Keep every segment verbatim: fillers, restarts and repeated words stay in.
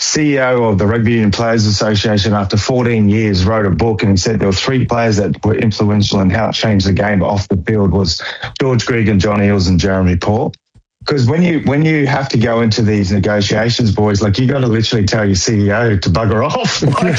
C E O of the Rugby Union Players Association, after fourteen years, wrote a book, and he said there were three players that were influential in how it changed the game off the field was George Gregan, John Eales and Jeremy Paul. Because when you when you have to go into these negotiations, boys, like you got to literally tell your C E O to bugger off. Like,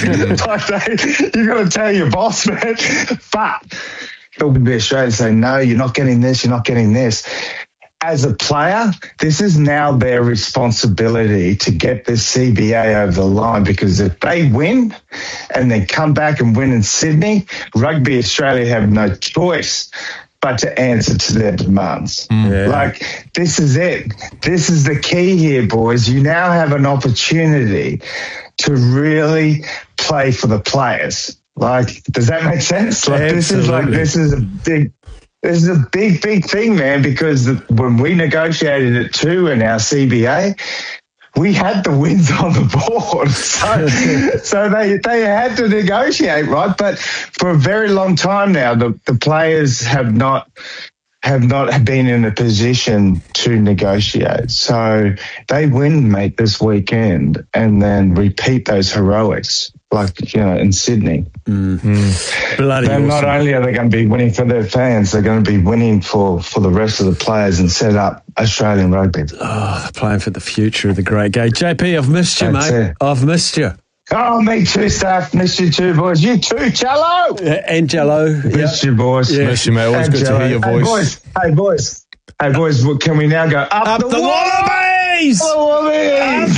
like you got to tell your boss, man. But it would be Australia say, no, you're not getting this, you're not getting this. As a player, this is now their responsibility to get this C B A over the line, because if they win and then come back and win in Sydney, Rugby Australia have no choice but to answer to their demands. Yeah. Like, this is it. This is the key here, boys. You now have an opportunity to really play for the players. Like, does that make sense? Like, this is like, this is a big, this is a big, big thing, man, because the, when we negotiated it too in our C B A, we had the wins on the board. So, so they they had to negotiate, right? But for a very long time now, the, the players have not have not been in a position to negotiate. So they win, mate, this weekend, and then repeat those heroics, like, you know, in Sydney. Mm-hmm. Bloody then awesome. Not only are they going to be winning for their fans, they're going to be winning for, for the rest of the players and set up Australian rugby. Oh, they're playing for the future of the great game. J P, I've missed you, That's mate. It. I've missed you. Oh, me too, Steph. Missed you too, boys. You too, Jello. Yeah, and Jello. Missed yep. you, boys. Yeah. Missed you, mate. Always and good Jello. To hear your voice. Hey, boys. Hey, boys. Hey, boys. Can we now go up, up the, the Wallabies? Up the Wallabies.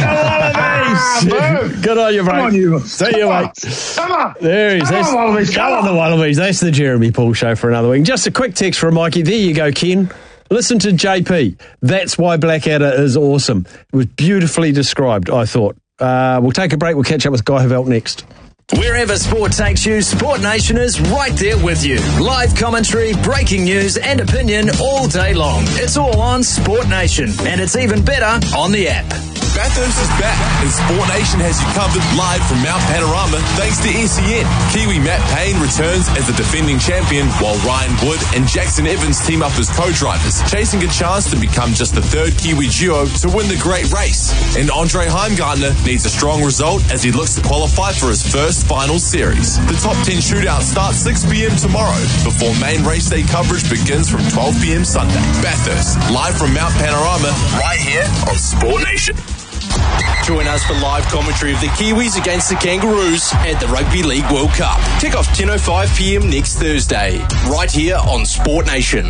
Up the Wallabies. Good on you, mate. Come on, you. See you, mate. Come on. There he is. Come on, Wallabies. Come on, the Wallabies. That's the Jeremy Paul Show for another week. Just a quick text from Mikey. There you go, Ken. Listen to J P. That's why Blackadder is awesome. It was beautifully described, I thought. Uh, we'll take a break. We'll catch up with Guy Havelt next. Wherever sport takes you, Sport Nation is right there with you. Live commentary, breaking news and opinion all day long. It's all on Sport Nation, and it's even better on the app. Bathurst is back, and Sport Nation has you covered live from Mount Panorama thanks to S E N. Kiwi Matt Payne returns as the defending champion, while Ryan Wood and Jackson Evans team up as co-drivers, chasing a chance to become just the third Kiwi duo to win the great race. And Andre Heimgartner needs a strong result as he looks to qualify for his first final series. The top ten shootout starts six p.m. tomorrow, before main race day coverage begins from twelve p.m. Sunday. Bathurst, live from Mount Panorama, right here on Sport Nation. Join us for live commentary of the Kiwis against the Kangaroos at the Rugby League World Cup. Kick off ten oh five p.m. next Thursday, right here on Sport Nation.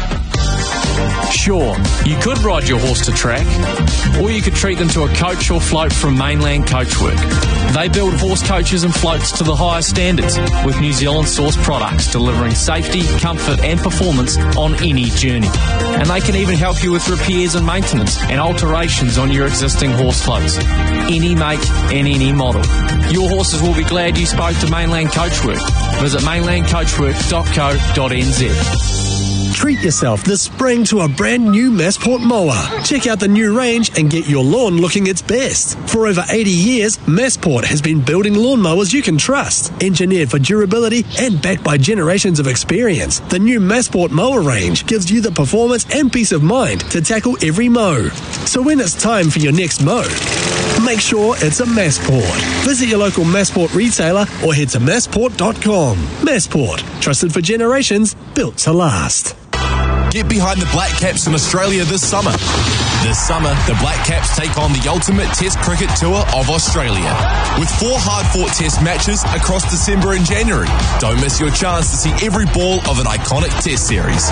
Sure, you could ride your horse to track, or you could treat them to a coach or float from Mainland Coachwork. They build horse coaches and floats to the highest standards, with New Zealand-sourced products delivering safety, comfort and performance on any journey. And they can even help you with repairs and maintenance and alterations on your existing horse floats. Any make and any model. Your horses will be glad you spoke to Mainland Coachwork. Visit mainland coachwork dot co dot n z. Treat yourself this spring to a brand new Massport mower. Check out the new range and get your lawn looking its best. For over eighty years, Massport has been building lawnmowers you can trust. Engineered for durability and backed by generations of experience, the new Massport mower range gives you the performance and peace of mind to tackle every mow. So when it's time for your next mow, make sure it's a Massport. Visit your local Massport retailer or head to massport dot com. Massport, trusted for generations, built to last. Get behind the Black Caps in Australia this summer. This summer, the Black Caps take on the ultimate Test cricket tour of Australia, with four hard-fought Test matches across December and January. Don't miss your chance to see every ball of an iconic Test series.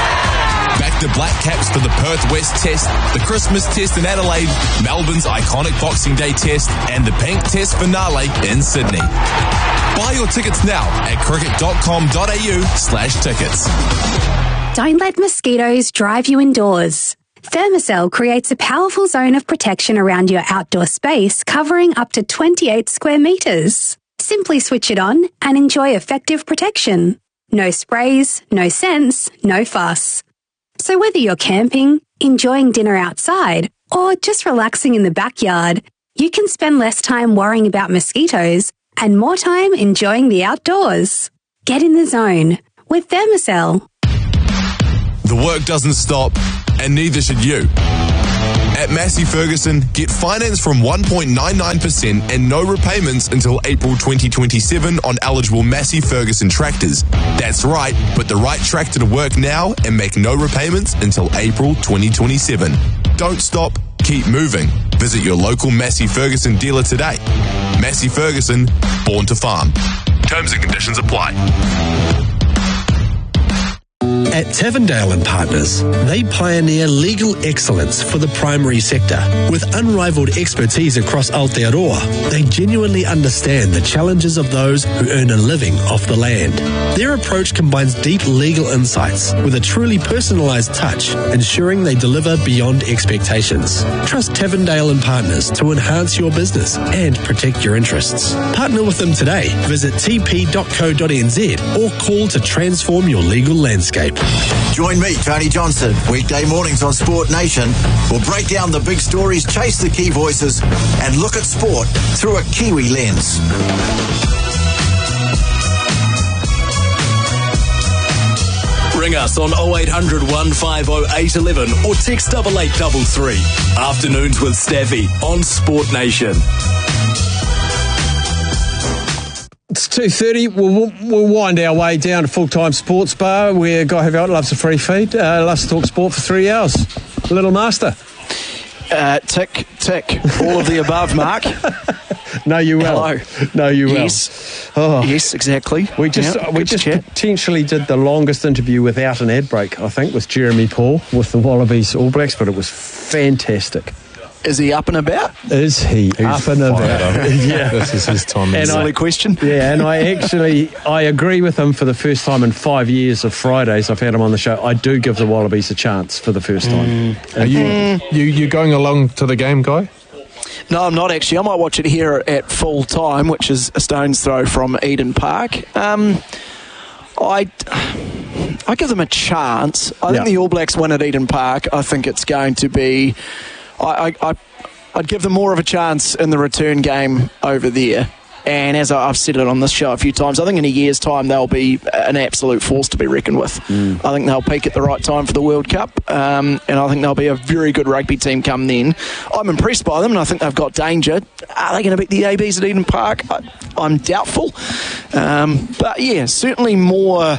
Back the Black Caps for the Perth West Test, the Christmas Test in Adelaide, Melbourne's iconic Boxing Day Test, and the Pink Test finale in Sydney. Buy your tickets now at cricket dot com dot a u slash tickets. Don't let mosquitoes drive you indoors. Thermacell creates a powerful zone of protection around your outdoor space, covering up to twenty-eight square metres. Simply switch it on and enjoy effective protection. No sprays, no scents, no fuss. So whether you're camping, enjoying dinner outside, or just relaxing in the backyard, you can spend less time worrying about mosquitoes and more time enjoying the outdoors. Get in the zone with Thermacell. The work doesn't stop, and neither should you. At Massey Ferguson, get finance from one point nine nine percent and no repayments until April twenty twenty-seven on eligible Massey Ferguson tractors. That's right, put the right tractor to work now and make no repayments until April twenty twenty-seven. Don't stop, keep moving. Visit your local Massey Ferguson dealer today. Massey Ferguson, born to farm. Terms and conditions apply. At Tavendale and Partners, they pioneer legal excellence for the primary sector. With unrivaled expertise across Aotearoa, they genuinely understand the challenges of those who earn a living off the land. Their approach combines deep legal insights with a truly personalised touch, ensuring they deliver beyond expectations. Trust Tavendale and Partners to enhance your business and protect your interests. Partner with them today. Visit t p dot co dot n z or call to transform your legal landscape. Join me, Tony Johnson, weekday mornings on Sport Nation. We'll break down the big stories, chase the key voices, and look at sport through a Kiwi lens. Ring us on oh eight hundred, one five oh, eight one one or text double eight double three. Afternoons with Staffy on Sport Nation. It's two thirty. We'll, we'll wind our way down to Full-Time Sports Bar where Guy Havelt loves a free feed. Uh, loves to talk sport for three hours. Little Master. Uh, tick, tick. All of the above, Mark. No, you will. Hello. No, you will. Yes. Oh. Yes, exactly. We just yep, we just chat. potentially did the longest interview without an ad break, I think, with Jeremy Paul with the Wallabies All Blacks, but it was fantastic. Is he up and about? Is he He's up and about? yeah, this is his time. And silly question. Yeah, and I actually I agree with him for the first time in five years of Fridays I've had him on the show. I do give the Wallabies a chance for the first time. Mm. Are you, you you going along to the game, Guy? No, I'm not actually. I might watch it here at full time, which is a stone's throw from Eden Park. Um, I, I give them a chance. I think yeah. the All Blacks win at Eden Park. I think it's going to be... I, I, I'd give them more of a chance in the return game over there. And as I've said it on this show a few times, I think in a year's time they'll be an absolute force to be reckoned with. Mm. I think they'll peak at the right time for the World Cup, um, and I think they'll be a very good rugby team come then. I'm impressed by them, and I think they've got danger. Are they going to beat the A Bs at Eden Park? I, I'm doubtful. Um, but yeah, certainly more...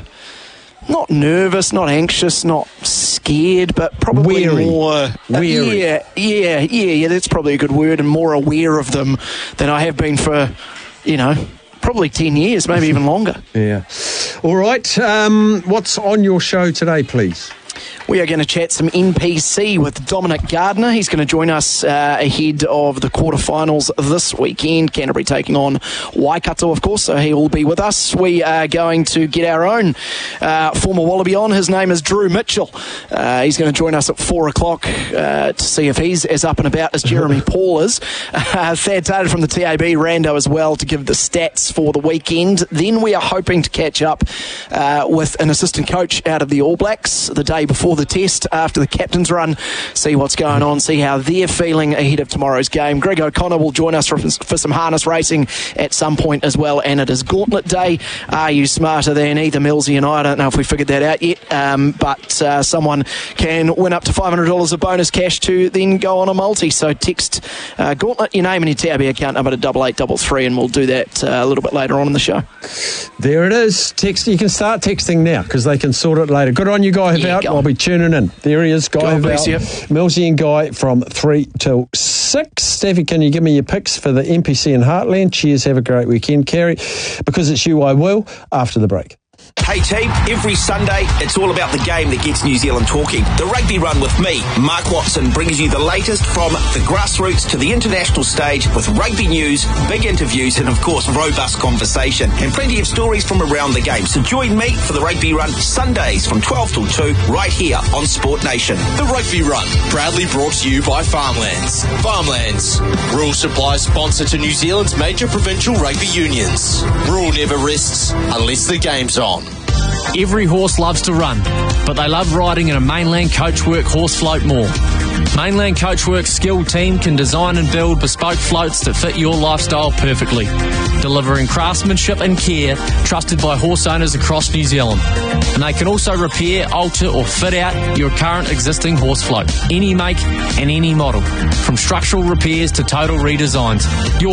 Not nervous, not anxious, not scared, but probably Weary. more... Uh, Weary. Yeah, yeah, yeah, yeah, that's probably a good word, and more aware of them than I have been for, you know, probably ten years, maybe even longer. Yeah. All right. Um, what's on your show today, please? We are going to chat some N P C with Dominic Gardner. He's going to join us uh, ahead of the quarterfinals this weekend. Canterbury taking on Waikato, of course, so he will be with us. We are going to get our own uh, former Wallaby on. His name is Drew Mitchell. Uh, he's going to join us at four o'clock uh, to see if he's as up and about as Jeremy Paul is. Uh, Thad Taylor from the T A B, Rando as well, to give the stats for the weekend. Then we are hoping to catch up uh, with an assistant coach out of the All Blacks the day before the test, after the captain's run, see what's going on, see how they're feeling ahead of tomorrow's game. Greg O'Connor will join us for, for some harness racing at some point as well, and it is Gauntlet Day. Are you smarter than either Millsy and I? I don't know if we figured that out yet, um, but uh, someone can win up to five hundred dollars of bonus cash to then go on a multi. So text uh, Gauntlet, your name and your T A B account number to double eight double three, and we'll do that uh, a little bit later on in the show. There it is. Text. You can start texting now because they can sort it later. Good on you, Guy Havelt. Yeah, I'll be tuning in. There he is, Guy Havelt. Millsy and Guy from three till six. Staffy, can you give me your picks for the N P C in Heartland? Cheers, have a great weekend. Carrie, because it's you, I will, after the break. Hey team, every Sunday it's all about the game that gets New Zealand talking. The Rugby Run with me, Mark Watson, brings you the latest from the grassroots to the international stage with rugby news, big interviews and of course robust conversation and plenty of stories from around the game. So join me for the Rugby Run Sundays from twelve till two right here on Sport Nation. The Rugby Run, proudly brought to you by Farmlands. Farmlands, rural supply sponsor to New Zealand's major provincial rugby unions. Rule never rests unless the game's on. Every horse loves to run, but they love riding in a Mainland Coachwork horse float more. Mainland Coachwork's skilled team can design and build bespoke floats that fit your lifestyle perfectly, delivering craftsmanship and care trusted by horse owners across New Zealand. And they can also repair, alter or fit out your current existing horse float, any make and any model, from structural repairs to total redesigns. Your